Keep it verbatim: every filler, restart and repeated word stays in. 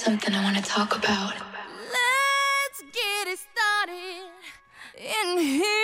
something I want to talk about. Let's get it started in here.